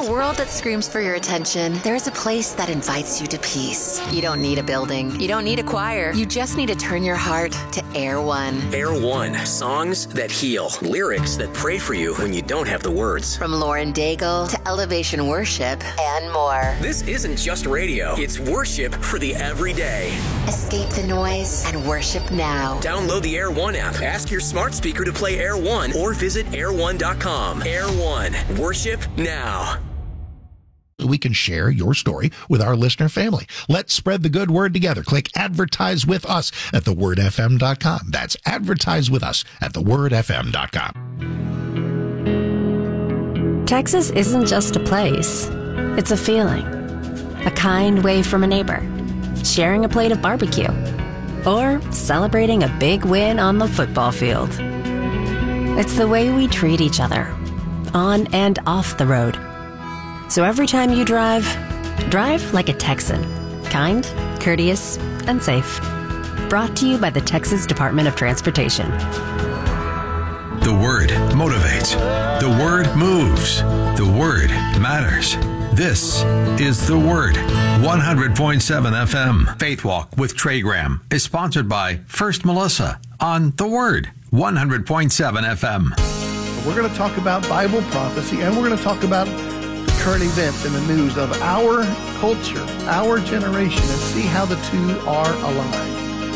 a world that screams for your attention, there's a place that invites you to peace. You don't need a building. You don't need a choir. You just need to turn your heart to Air One. Air One. Songs that heal. Lyrics that pray for you when you don't have the words. From Lauren Daigle to Elevation Worship and more. This isn't just radio. It's worship for the everyday. Escape the noise and worship now. Download the Air One app. Ask your smart speaker to play Air One or visit air1.com. Air One. Worship now. We can share your story with our listener family. Let's spread the good word together. Click advertise with us at thewordfm.com. That's advertise with us at thewordfm.com. Texas isn't just a place. It's a feeling. A kind wave from a neighbor. Sharing a plate of barbecue. Or celebrating a big win on the football field. It's the way we treat each other, on and off the road. So every time you drive like a Texan. Kind, courteous, and safe. Brought to you by the Texas Department of Transportation. The Word motivates. The Word moves. The Word matters. This is The Word. 100.7 FM. Faith Walk with Trey Graham is sponsored by First Melissa on The Word. 100.7 FM. We're going to talk about Bible prophecy, and we're going to talk about the current events in the news of our culture, our generation, and see how the two are aligned.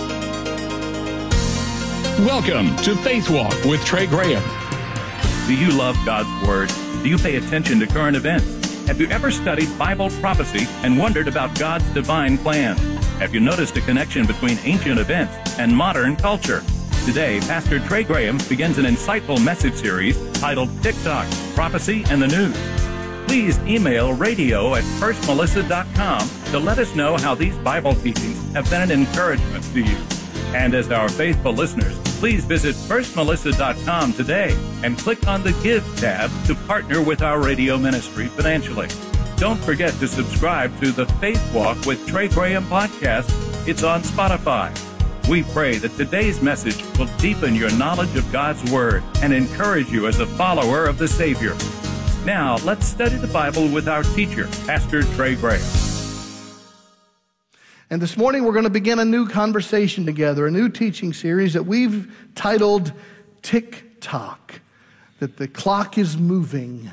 Welcome to Faith Walk with Trey Graham. Do you love God's Word? Do you pay attention to current events? Have you ever studied Bible prophecy and wondered about God's divine plan? Have you noticed a connection between ancient events and modern culture? Today, Pastor Trey Graham begins an insightful message series titled TikTok, Prophecy and the News. Please email radio@firstmelissa.com to let us know how these Bible teachings have been an encouragement to you. And as our faithful listeners, please visit firstmelissa.com today and click on the Give tab to partner with our radio ministry financially. Don't forget to subscribe to the Faith Walk with Trey Graham podcast. It's on Spotify. We pray that today's message will deepen your knowledge of God's Word and encourage you as a follower of the Savior. Now, let's study the Bible with our teacher, Pastor Trey Graham. And this morning we're going to begin a new conversation together, a new teaching series that we've titled TikTok, that the clock is moving.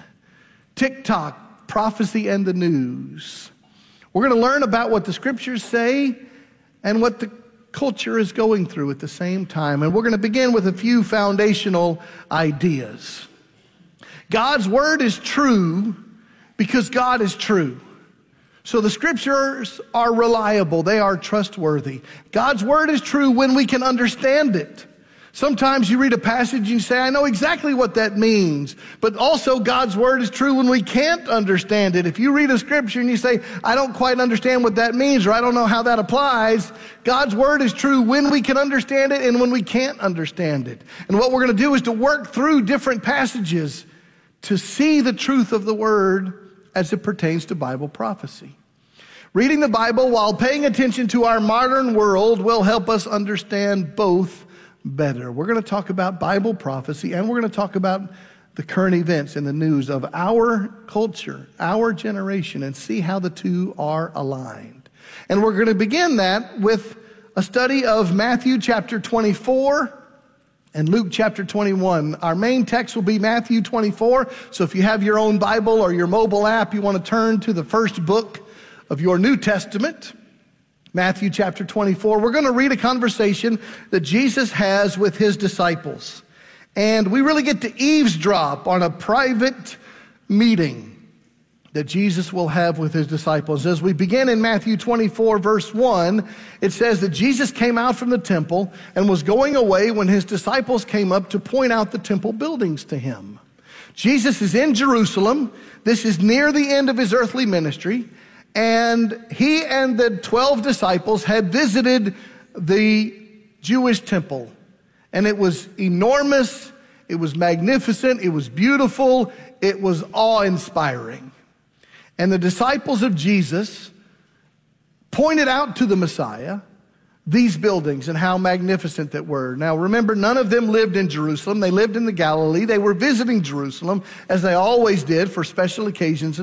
TikTok, Prophecy and the News. We're going to learn about what the Scriptures say and what the culture is going through at the same time. And we're going to begin with a few foundational ideas. God's Word is true because God is true. So the Scriptures are reliable. They are trustworthy. God's Word is true when we can understand it. Sometimes you read a passage and you say, I know exactly what that means. But also God's Word is true when we can't understand it. If you read a Scripture and you say, I don't quite understand what that means, or I don't know how that applies, God's Word is true when we can understand it and when we can't understand it. And what we're going to do is to work through different passages to see the truth of the Word as it pertains to Bible prophecy. Reading the Bible while paying attention to our modern world will help us understand both better. We're going to talk about Bible prophecy, and we're going to talk about the current events in the news of our culture, our generation, and see how the two are aligned. And we're going to begin that with a study of Matthew chapter 24 and Luke chapter 21. Our main text will be Matthew 24. So if you have your own Bible or your mobile app, you want to turn to the first book of your New Testament, Matthew chapter 24. We're going to read a conversation that Jesus has with his disciples. And we really get to eavesdrop on a private meeting that Jesus will have with his disciples. As we begin in Matthew 24, verse 1, it says that Jesus came out from the temple and was going away when his disciples came up to point out the temple buildings to him. Jesus is in Jerusalem. This is near the end of his earthly ministry. And he and the 12 disciples had visited the Jewish temple. And it was enormous, it was magnificent, it was beautiful, it was awe-inspiring. And the disciples of Jesus pointed out to the Messiah these buildings and how magnificent they were. Now remember, none of them lived in Jerusalem. They lived in the Galilee. They were visiting Jerusalem, as they always did for special occasions